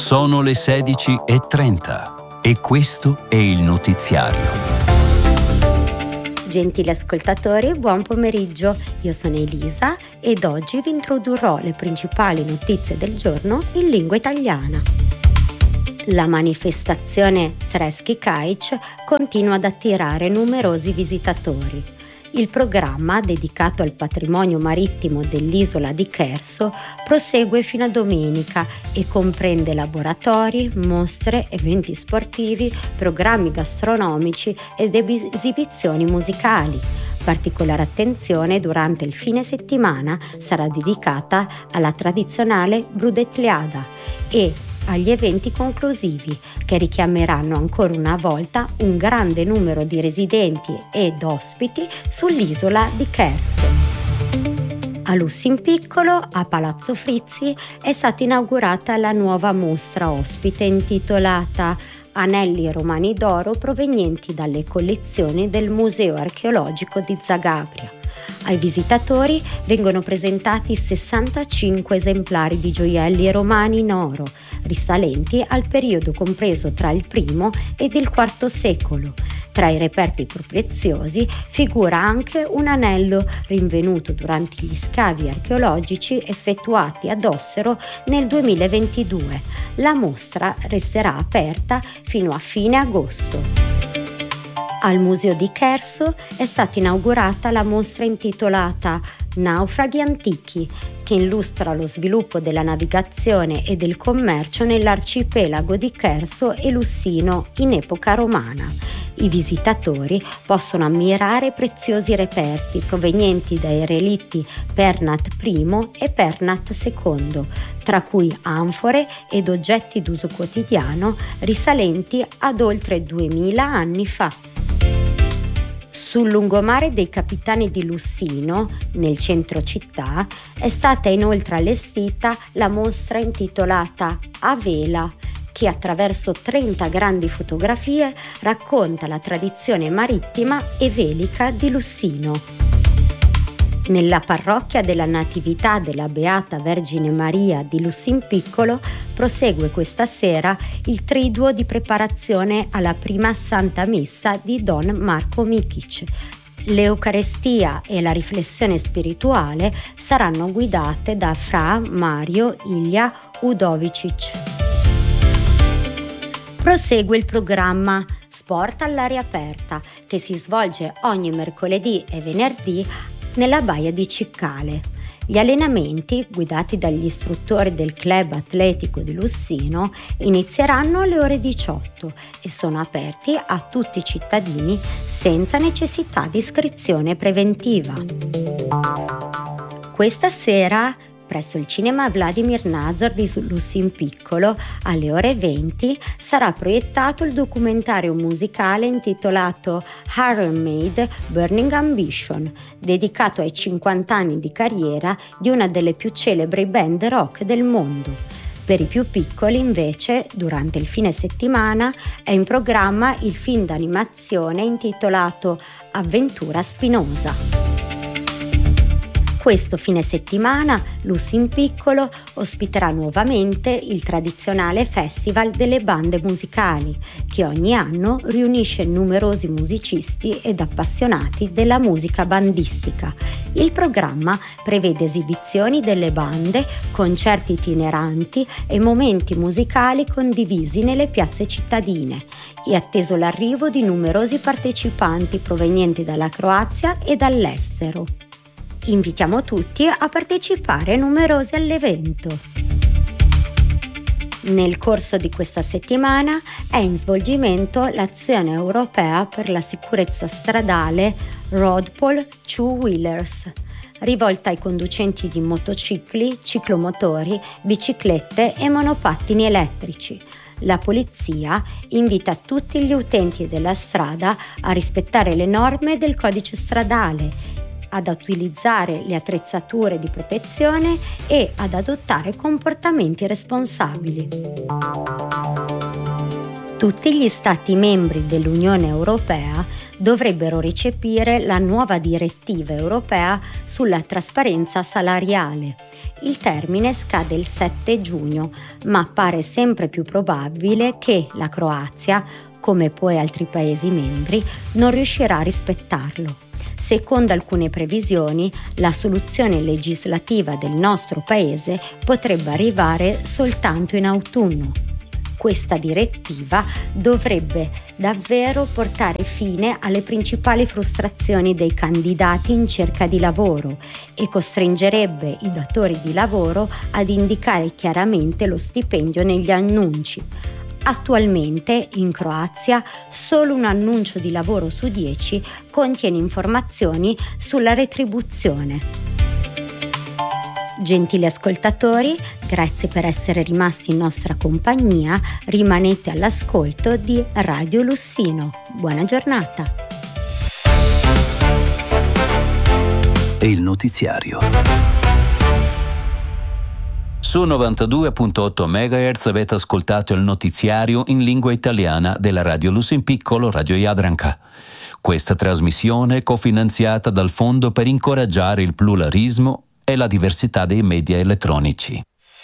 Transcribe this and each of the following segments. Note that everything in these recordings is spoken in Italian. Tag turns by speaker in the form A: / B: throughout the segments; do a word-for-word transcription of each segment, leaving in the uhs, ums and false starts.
A: Sono le sedici e trenta e questo è il notiziario.
B: Gentili ascoltatori, buon pomeriggio. Io sono Elisa ed oggi vi introdurrò le principali notizie del giorno in lingua italiana. La manifestazione Zreský Kraj continua ad attirare numerosi visitatori. Il programma, dedicato al patrimonio marittimo dell'isola di Cherso, prosegue fino a domenica e comprende laboratori, mostre, eventi sportivi, programmi gastronomici ed esibizioni musicali. Particolare attenzione durante il fine settimana sarà dedicata alla tradizionale Brudetljada e agli eventi conclusivi che richiameranno ancora una volta un grande numero di residenti ed ospiti sull'isola di Cherso. A Lussinpiccolo, a Palazzo Frizzi, è stata inaugurata la nuova mostra ospite intitolata Anelli romani d'oro provenienti dalle collezioni del Museo archeologico di Zagabria. Ai visitatori vengono presentati sessantacinque esemplari di gioielli romani in oro, risalenti al periodo compreso tra il primo ed il quarto secolo. Tra i reperti più preziosi figura anche un anello rinvenuto durante gli scavi archeologici effettuati ad Ossero nel duemilaventidue. La mostra resterà aperta fino a fine agosto. Al Museo di Cherso è stata inaugurata la mostra intitolata Naufraghi antichi, che illustra lo sviluppo della navigazione e del commercio nell'arcipelago di Cherso e Lussino in epoca romana. I visitatori possono ammirare preziosi reperti provenienti dai relitti Pernat I e Pernat secondo, tra cui anfore ed oggetti d'uso quotidiano risalenti ad oltre duemila anni fa. Sul lungomare dei Capitani di Lussino, nel centro città, è stata inoltre allestita la mostra intitolata A Vela, che attraverso trenta grandi fotografie racconta la tradizione marittima e velica di Lussino. Nella parrocchia della Natività della Beata Vergine Maria di Lussinpiccolo prosegue questa sera il triduo di preparazione alla prima Santa Messa di Don Marko Mikic. L'Eucarestia e la riflessione spirituale saranno guidate da Fra Mario Ilja Udovicic. Prosegue il programma Sport all'aria aperta, che si svolge ogni mercoledì e venerdì nella baia di Ciccale. Gli allenamenti, guidati dagli istruttori del Club Atletico di Lussino, inizieranno alle ore diciotto e sono aperti a tutti i cittadini senza necessità di iscrizione preventiva. Questa sera, presso il cinema Vladimir Nazor di Lussinpiccolo, alle ore venti, sarà proiettato il documentario musicale intitolato Iron Maiden Burning Ambition, dedicato ai cinquanta anni di carriera di una delle più celebri band rock del mondo. Per i più piccoli, invece, durante il fine settimana è in programma il film d'animazione intitolato Avventura Spinosa. Questo fine settimana Lussinpiccolo ospiterà nuovamente il tradizionale Festival delle bande musicali, che ogni anno riunisce numerosi musicisti ed appassionati della musica bandistica. Il programma prevede esibizioni delle bande, concerti itineranti e momenti musicali condivisi nelle piazze cittadine. È atteso l'arrivo di numerosi partecipanti provenienti dalla Croazia e dall'estero. Invitiamo tutti a partecipare numerosi all'evento. Nel corso di questa settimana è in svolgimento l'azione europea per la sicurezza stradale Roadpol Two Wheelers, rivolta ai conducenti di motocicli, ciclomotori, biciclette e monopattini elettrici. La polizia invita tutti gli utenti della strada a rispettare le norme del codice stradale, ad utilizzare le attrezzature di protezione e ad adottare comportamenti responsabili. Tutti gli Stati membri dell'Unione Europea dovrebbero recepire la nuova direttiva europea sulla trasparenza salariale. Il termine scade il sette giugno, ma pare sempre più probabile che la Croazia, come poi altri Paesi membri, non riuscirà a rispettarlo. Secondo alcune previsioni, la soluzione legislativa del nostro Paese potrebbe arrivare soltanto in autunno. Questa direttiva dovrebbe davvero portare fine alle principali frustrazioni dei candidati in cerca di lavoro e costringerebbe i datori di lavoro ad indicare chiaramente lo stipendio negli annunci. Attualmente in Croazia solo un annuncio di lavoro su dieci contiene informazioni sulla retribuzione. Gentili ascoltatori, grazie per essere rimasti in nostra compagnia, rimanete all'ascolto di Radio Lussino. Buona giornata.
A: E il notiziario. Su novantadue virgola otto megahertz avete ascoltato il notiziario in lingua italiana della Radio Lusso in Piccolo, Radio Jadranka. Questa trasmissione è cofinanziata dal Fondo per incoraggiare il pluralismo e la diversità dei media elettronici.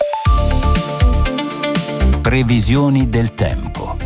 A: Previsioni del tempo.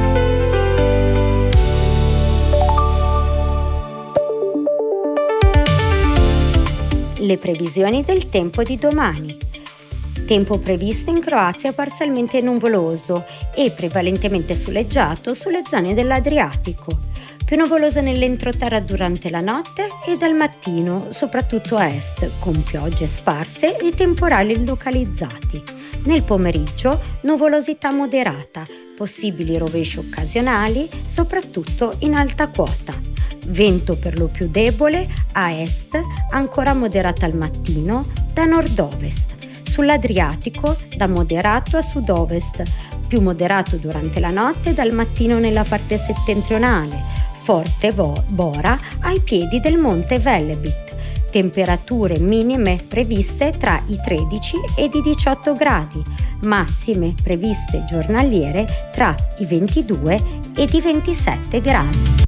B: Le previsioni del tempo di domani. Tempo previsto in Croazia parzialmente nuvoloso e prevalentemente soleggiato sulle zone dell'Adriatico. Più nuvoloso nell'entroterra durante la notte e dal mattino, soprattutto a est, con piogge sparse e temporali localizzati. Nel pomeriggio, nuvolosità moderata, possibili rovesci occasionali, soprattutto in alta quota. Vento per lo più debole a est, ancora moderata al mattino, da nord-ovest. Sull'Adriatico, da moderato a sud-ovest, più moderato durante la notte e dal mattino nella parte settentrionale. Forte vo- bora ai piedi del monte Velebit. Temperature minime previste tra i tredici ed i diciotto gradi, massime previste giornaliere tra i ventidue ed i ventisette gradi.